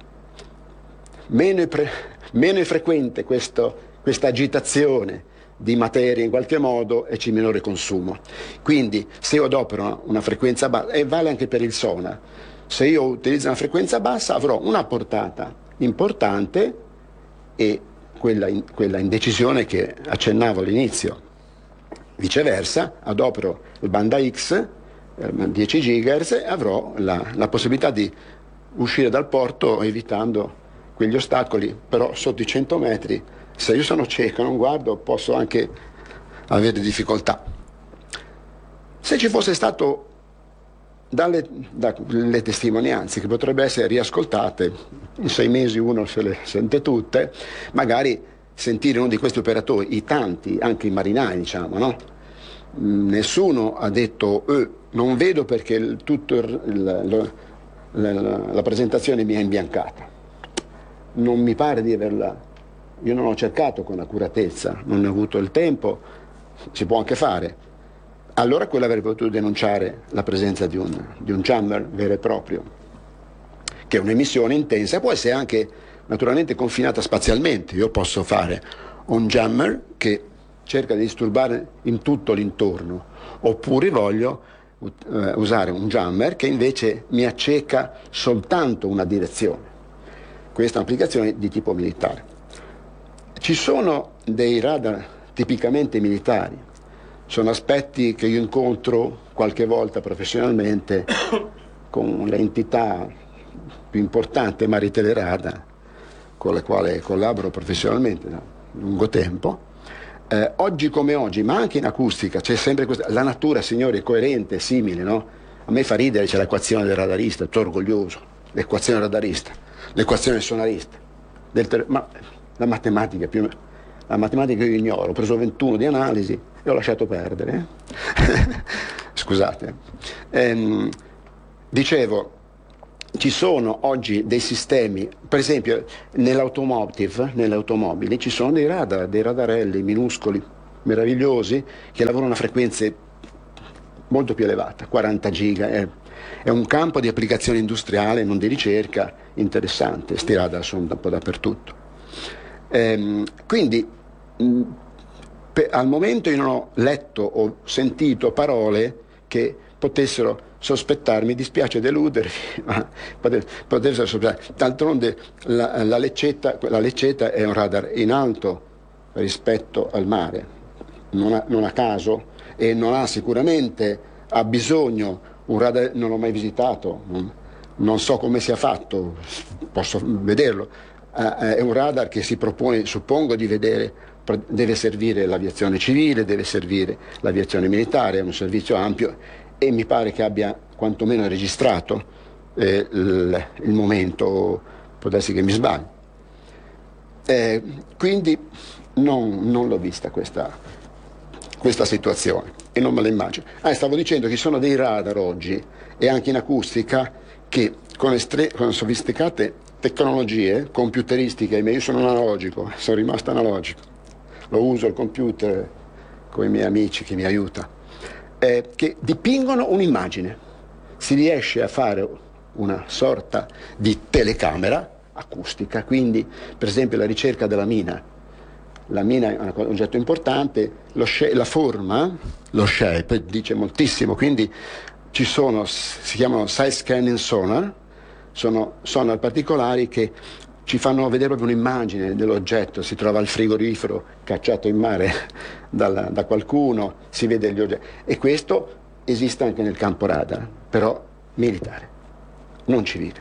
meno è frequente questa agitazione di materia in qualche modo, e c'è minore consumo. Quindi se io adopero una frequenza bassa, e vale anche per il sonar, se io utilizzo una frequenza bassa avrò una portata importante e quella in decisione che accennavo all'inizio. Viceversa, adopero il banda X, 10 GHz, e avrò la possibilità di uscire dal porto evitando quegli ostacoli, però sotto i 100 metri, se io sono cieco e non guardo, posso anche avere difficoltà. Se ci fosse stato dalle testimonianze, che potrebbero essere riascoltate, in 6 mesi uno se le sente tutte, magari sentire uno di questi operatori, i tanti, anche i marinai, diciamo, no? Nessuno ha detto non vedo perché la presentazione mi è imbiancata, non mi pare di averla, io non ho cercato con accuratezza, non ne ho avuto il tempo, si può anche fare. Allora quello avrebbe potuto denunciare la presenza di un jammer vero e proprio, che è un'emissione intensa, può essere anche naturalmente confinata spazialmente. Io posso fare un jammer che cerca di disturbare in tutto l'intorno, oppure voglio usare un jammer che invece mi acceca soltanto una direzione. Questa è un'applicazione di tipo militare. Ci sono dei radar tipicamente militari, sono aspetti che io incontro qualche volta professionalmente con le entità più importanti, Mari Telerada, con le quali collaboro professionalmente da lungo tempo. Oggi come oggi, ma anche in acustica, c'è sempre questa, la natura, signori, è coerente, è simile, no? A me fa ridere, c'è l'equazione del radarista, sono orgoglioso, l'equazione radarista, l'equazione sonarista, ma la matematica più la matematica io ignoro, ho preso 21 di analisi e ho lasciato perdere. Scusate. Dicevo, ci sono oggi dei sistemi, per esempio nelle automobili ci sono dei radarelli minuscoli, meravigliosi, che lavorano a frequenze molto più elevate, 40 giga. È un campo di applicazione industriale, non di ricerca, interessante. Sti radar sono un po' dappertutto. Quindi al momento io non ho letto o sentito parole che potessero sospettarmi, dispiace deludervi, ma potessero sospettare. D'altronde la Lecceta è un radar in alto rispetto al mare, non a caso, e non ha sicuramente, ha bisogno, un radar non l'ho mai visitato, non so come sia fatto, posso vederlo, è un radar che si propone, suppongo, di vedere, deve servire l'aviazione civile, deve servire l'aviazione militare, è un servizio ampio, e mi pare che abbia quantomeno registrato il momento, può darsi che mi sbagli. Quindi non l'ho vista questa situazione e non me la immagino. Stavo dicendo che ci sono dei radar oggi e anche in acustica che con sofisticate tecnologie computeristiche, io sono analogico, sono rimasto analogico, lo uso il computer con i miei amici che mi aiuta, che dipingono un'immagine. Si riesce a fare una sorta di telecamera acustica, quindi per esempio la ricerca della mina. La mina è un oggetto importante, la forma, lo shape, dice moltissimo, quindi si chiamano side scanning sonar, sono sonar particolari che ci fanno vedere proprio un'immagine dell'oggetto, si trova il frigorifero cacciato in mare da qualcuno, si vede gli oggetti, e questo esiste anche nel campo radar, però militare, non civile.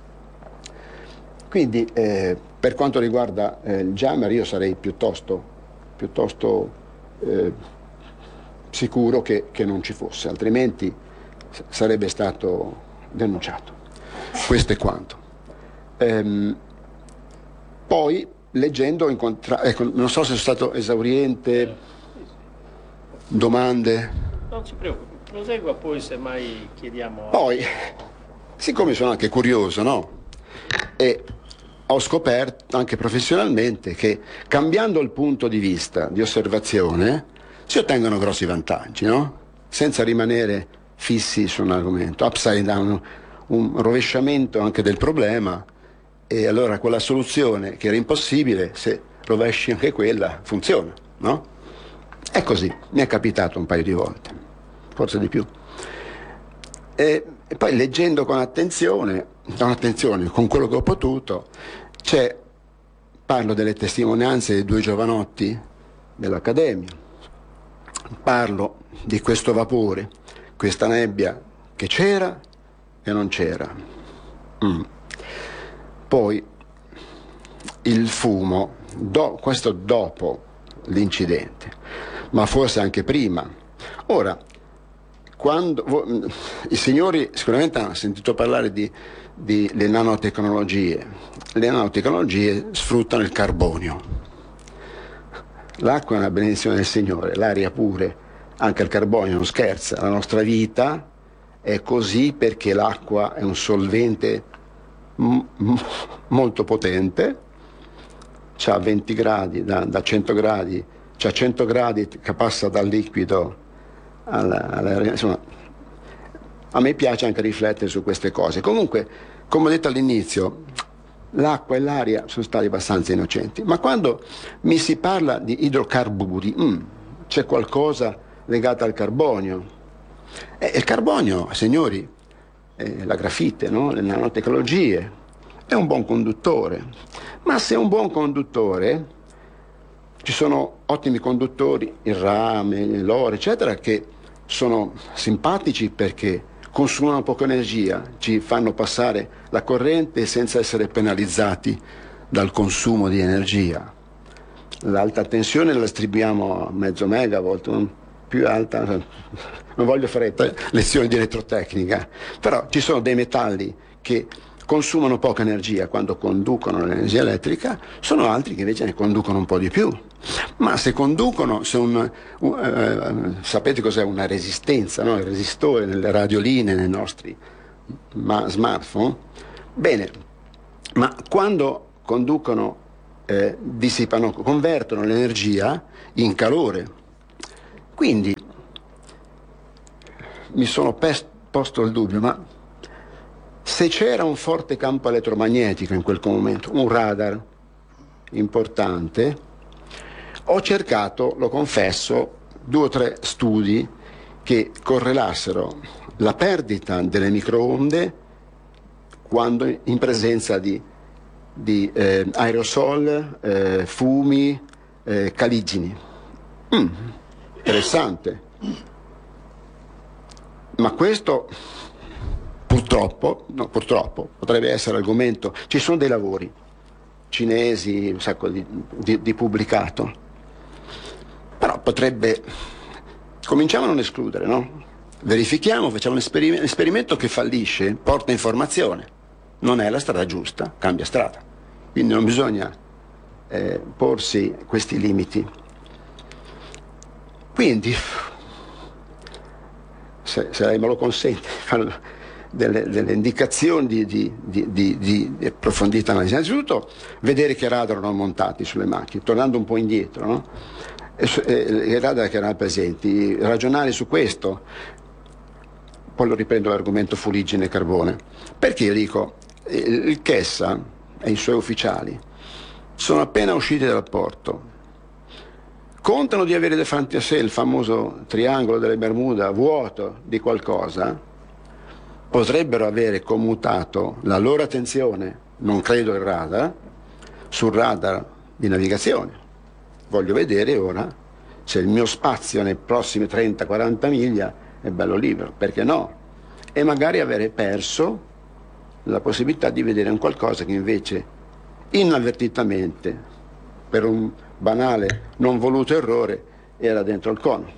Quindi per quanto riguarda il jammer io sarei piuttosto sicuro che non ci fosse, altrimenti sarebbe stato denunciato. Questo è quanto. Poi leggendo non so se sono stato esauriente, domande.
Non si preoccupi, prosegua, poi semmai chiediamo.
Poi, siccome sono anche curioso, no? E ho scoperto anche professionalmente che cambiando il punto di vista di osservazione si ottengono grossi vantaggi, no? Senza rimanere fissi su un argomento, upside down, un rovesciamento anche del problema, e allora quella soluzione che era impossibile, se rovesci anche quella, funziona, no? È così, mi è capitato un paio di volte, forse di più. E poi leggendo con attenzione, con quello che ho potuto, parlo delle testimonianze dei due giovanotti dell'Accademia, parlo di questo vapore, questa nebbia che c'era e non c'era. Poi il fumo, questo dopo l'incidente, ma forse anche prima. Ora, quando i signori sicuramente hanno sentito parlare di le nanotecnologie. Le nanotecnologie sfruttano il carbonio. L'acqua è una benedizione del Signore, l'aria pure, anche il carbonio non scherza. La nostra vita è così perché l'acqua è un solvente molto potente, c'ha 20 gradi, da 100 gradi, c'ha 100 gradi che passa dal liquido insomma, a me piace anche riflettere su queste cose. Comunque, come ho detto all'inizio, l'acqua e l'aria sono stati abbastanza innocenti, ma quando mi si parla di idrocarburi, c'è qualcosa legato al carbonio. Il carbonio, signori, la grafite, no? Le nanotecnologie, è un buon conduttore, ma se è un buon conduttore, ci sono ottimi conduttori, il rame, l'oro, eccetera, che sono simpatici perché consumano poca energia, ci fanno passare la corrente senza essere penalizzati dal consumo di energia. L'alta tensione la distribuiamo a mezzo megavolt, più alta, non voglio fare lezioni di elettrotecnica, però ci sono dei metalli che consumano poca energia quando conducono l'energia elettrica, sono altri che invece ne conducono un po' di più. Ma se conducono, sapete cos'è una resistenza, no? Il resistore nelle radioline, nei nostri smartphone? Bene, ma quando conducono, dissipano, convertono l'energia in calore. Quindi mi sono posto il dubbio, ma se c'era un forte campo elettromagnetico in quel momento, un radar importante, ho cercato, lo confesso, 2 o 3 studi che correlassero la perdita delle microonde quando in presenza di aerosol, fumi, caligini. Interessante. Ma questo purtroppo potrebbe essere argomento. Ci sono dei lavori cinesi, un sacco di pubblicato, però potrebbe, cominciamo a non escludere, no? Verifichiamo, facciamo un esperimento che fallisce, porta informazione, non è la strada giusta, cambia strada. Quindi non bisogna porsi questi limiti. Quindi, se lei me lo consente, fanno delle indicazioni di approfondita analisi. Innanzitutto vedere che radar erano montati sulle macchine, tornando un po' indietro, no? I radar che erano presenti, ragionare su questo. Poi lo riprendo l'argomento fuliggine e carbone. Perché io dico, il Chessa e i suoi ufficiali sono appena usciti dal porto, contano di avere davanti a sé il famoso triangolo delle Bermuda vuoto di qualcosa, potrebbero avere commutato la loro attenzione, non credo il radar, sul radar di navigazione. Voglio vedere ora se il mio spazio nei prossimi 30-40 miglia è bello libero, perché no? E magari avere perso la possibilità di vedere un qualcosa che invece inavvertitamente, per un banale non voluto errore, era dentro il cono.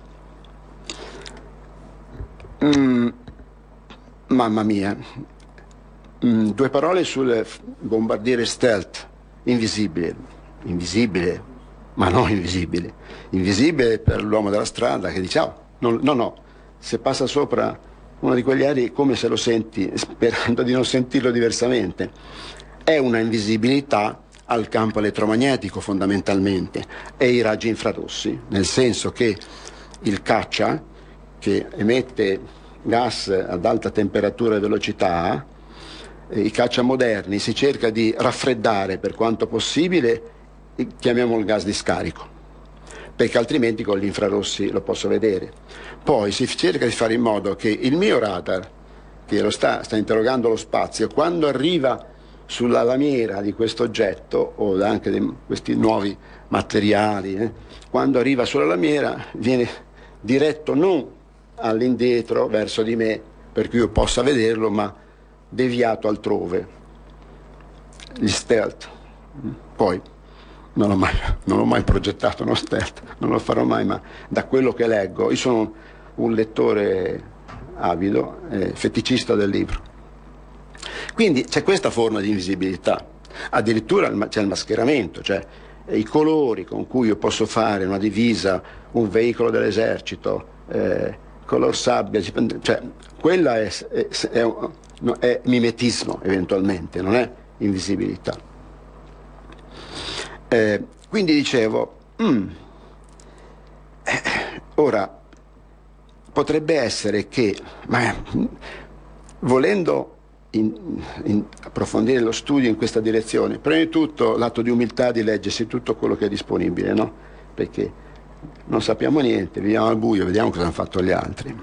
Mamma mia. 2 parole sul bombardiere stealth, invisibile, ma non invisibile, invisibile per l'uomo della strada che dice no, se passa sopra uno di quegli aerei come se lo senti, sperando di non sentirlo diversamente. È una invisibilità al campo elettromagnetico fondamentalmente e i raggi infrarossi, nel senso che il caccia che emette gas ad alta temperatura e velocità, i caccia moderni, si cerca di raffreddare per quanto possibile, chiamiamolo il gas di scarico, perché altrimenti con gli infrarossi lo posso vedere. Poi si cerca di fare in modo che il mio radar, che lo sta interrogando lo spazio, quando arriva sulla lamiera di questo oggetto, o anche di questi nuovi materiali, quando arriva sulla lamiera viene diretto non all'indietro verso di me, per cui io possa vederlo, ma deviato altrove. Gli stealth. Poi non ho mai progettato uno stealth, non lo farò mai, ma da quello che leggo, io sono un lettore avido, feticista del libro. Quindi c'è questa forma di invisibilità, addirittura c'è il mascheramento, cioè i colori con cui io posso fare una divisa, un veicolo dell'esercito, color sabbia, cioè quella è mimetismo eventualmente, non è invisibilità. Quindi dicevo, ora potrebbe essere che, volendo approfondire lo studio in questa direzione, prima di tutto l'atto di umiltà di leggersi tutto quello che è disponibile, no? Perché non sappiamo niente, viviamo al buio, vediamo cosa hanno fatto gli altri.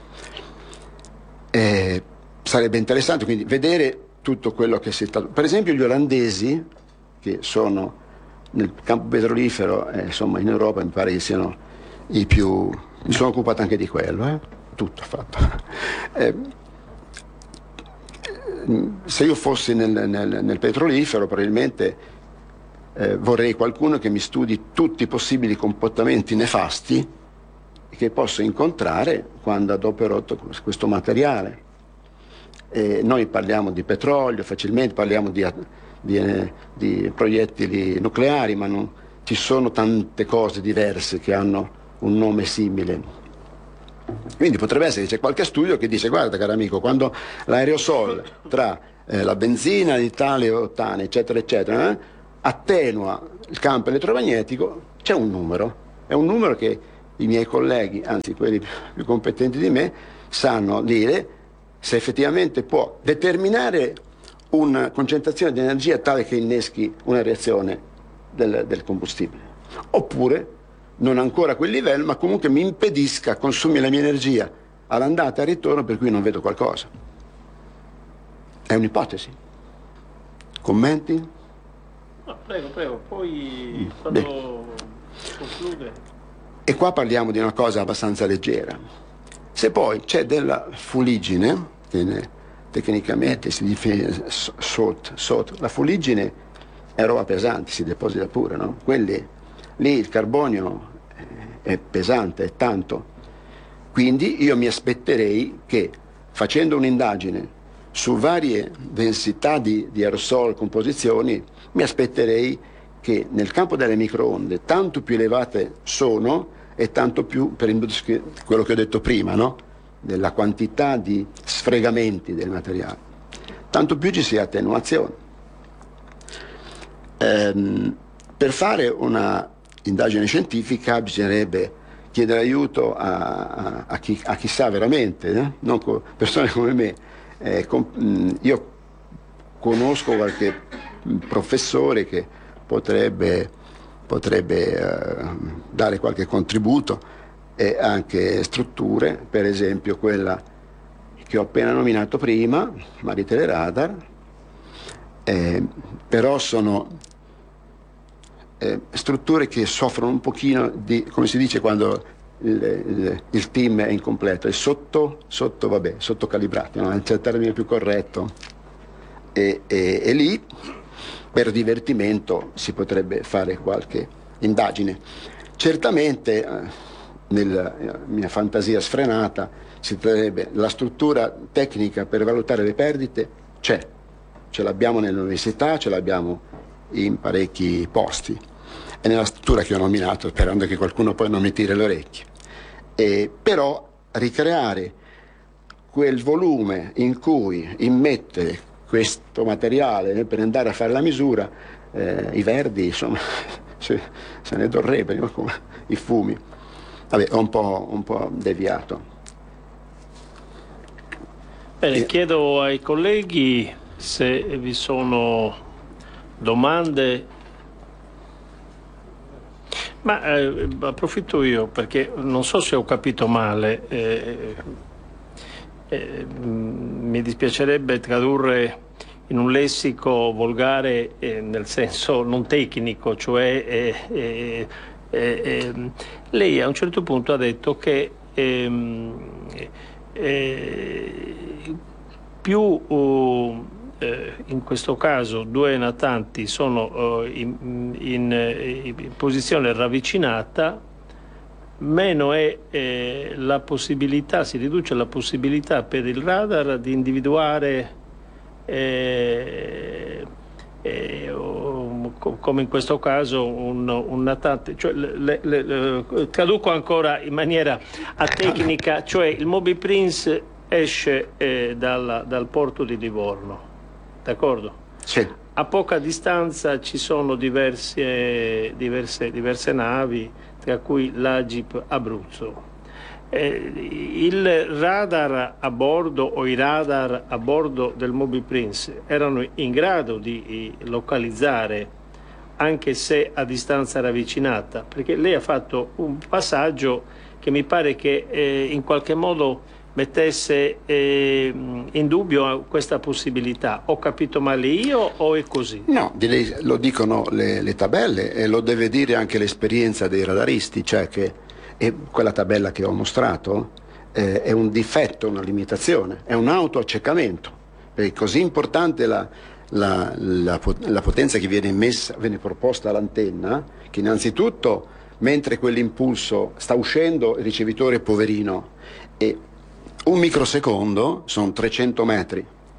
Sarebbe interessante quindi vedere tutto quello che si è stato. Per esempio gli olandesi, che sono nel campo petrolifero, insomma in Europa mi pare che siano i più. Mi sono occupato anche di quello, tutto fatto. Se io fossi nel petrolifero probabilmente vorrei qualcuno che mi studi tutti i possibili comportamenti nefasti che posso incontrare quando adoperò questo materiale. noi parliamo di petrolio, facilmente parliamo di proiettili nucleari, ma ci sono tante cose diverse che hanno un nome simile. Quindi potrebbe essere che c'è qualche studio che dice: guarda caro amico, quando l'aerosol tra la benzina di tale ottane eccetera eccetera attenua il campo elettromagnetico, c'è un numero, è un numero che i miei colleghi, anzi quelli più competenti di me, sanno dire se effettivamente può determinare una concentrazione di energia tale che inneschi una reazione del combustibile, oppure non ancora a quel livello, ma comunque mi impedisca, consumi la mia energia all'andata e al ritorno, per cui non vedo qualcosa. È un'ipotesi. Commenti?
No, prego, poi quando conclude.
E qua parliamo di una cosa abbastanza leggera. Se poi c'è della fuliggine, che tecnicamente si dice salt, la fuliggine è roba pesante, si deposita pure, no? Lì il carbonio è pesante, è tanto. Quindi io mi aspetterei che, facendo un'indagine su varie densità di aerosol, composizioni, mi aspetterei che nel campo delle microonde tanto più elevate sono e tanto più, per quello che ho detto prima, no? Della quantità di sfregamenti del materiale, tanto più ci sia attenuazione. Per fare una indagine scientifica bisognerebbe chiedere aiuto a chi sa veramente, non persone come me. Io conosco qualche professore che potrebbe dare qualche contributo, e anche strutture, per esempio quella che ho appena nominato prima, Marie Teleradar, però sono strutture che soffrono un pochino di, come si dice quando il team è incompleto, è sottocalibrato, no? C'è il termine più corretto, e lì per divertimento si potrebbe fare qualche indagine. Certamente nella mia fantasia sfrenata si potrebbe, la struttura tecnica per valutare le perdite ce l'abbiamo nell'università, ce l'abbiamo in parecchi posti, e nella struttura che ho nominato, sperando che qualcuno poi non mi tiri le orecchie. Però ricreare quel volume in cui immettere questo materiale per andare a fare la misura, i verdi insomma se ne dorrebbero come i fumi. Vabbè, ho un po' deviato.
Bene, chiedo ai colleghi se vi sono domande. Ma approfitto io perché non so se ho capito male, mi dispiacerebbe tradurre in un lessico volgare nel senso non tecnico, cioè lei a un certo punto ha detto che più in questo caso due natanti sono in posizione ravvicinata, meno è la possibilità, si riduce la possibilità per il radar di individuare come in questo caso un natante, cioè traduco ancora in maniera atecnica, cioè il Moby Prince esce dal porto di Livorno, d'accordo?
Sì.
A poca distanza ci sono diverse navi, tra cui l'Agip Abruzzo. Il radar a bordo o i radar a bordo del Moby Prince erano in grado di localizzare, anche se a distanza ravvicinata, perché lei ha fatto un passaggio che mi pare che in qualche modo mettesse in dubbio questa possibilità. Ho capito male io o è così?
No, lo dicono le tabelle, e lo deve dire anche l'esperienza dei radaristi, cioè che quella tabella che ho mostrato è un difetto, una limitazione, è un autoaccecamento, perché è così importante la potenza che viene proposta all'antenna, che innanzitutto mentre quell'impulso sta uscendo il ricevitore è poverino, e un microsecondo sono 300 metri,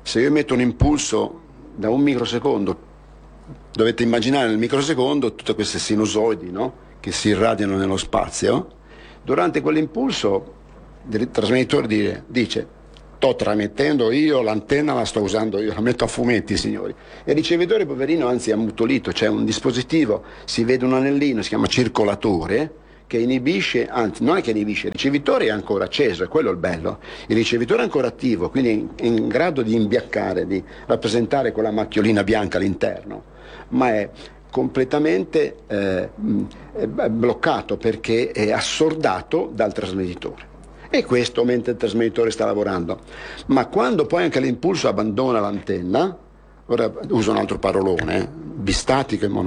Se io metto un impulso da un microsecondo, dovete immaginare nel microsecondo tutte queste sinusoidi, no? Che si irradiano nello spazio. Durante quell'impulso il trasmettitore dice: sto trasmettendo io, l'antenna la sto usando io, la metto a fumetti, signori. E il ricevitore, poverino, anzi è ammutolito, c'è un dispositivo, si vede un anellino, si chiama circolatore, che inibisce, anzi non è che inibisce, il ricevitore è ancora acceso, è quello il bello, il ricevitore è ancora attivo, quindi è in grado di imbiaccare, di rappresentare quella macchiolina bianca all'interno, ma è completamente bloccato perché è assordato dal trasmettitore. E questo mentre il trasmettitore sta lavorando. Ma quando poi anche l'impulso abbandona l'antenna, ora uso un altro parolone, bistatico e